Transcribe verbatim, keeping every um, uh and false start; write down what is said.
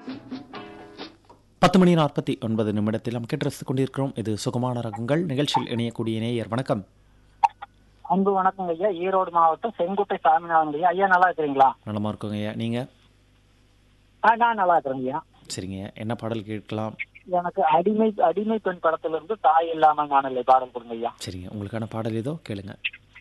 பத்து மணி நாற்பத்தி ஒன்பது நிமிடத்தில் நாம் கேட்டு ரசித்துக் கொண்டிருக்கிறோம். இது சுகமான ரகங்கள் நிகழ்ச்சியில் இணையக்கூடிய நேயர். வணக்கம். அன்பு வணக்கங்க ஐயா. ஈரோடு மாவட்டம் செங்குட்டை சாமிநாதன் ஐயா. ஐயா நல்லா இருக்கிறீங்களா? நலமா இருக்கோங்க ஐயா. நீங்க? ஆ, நான் நல்லா இருக்கிறேங்க ஐயா. சரிங்க. என்ன பாடல் கேட்கலாம்? எனக்கு அடிமை அடிமை பெண் படத்துல இருந்து தாய் இல்லாமல் நான் இல்லை பாடல் கொடுங்க ஐயா. சரிங்க. உங்களுக்கான பாடல் ஏதோ கேளுங்க.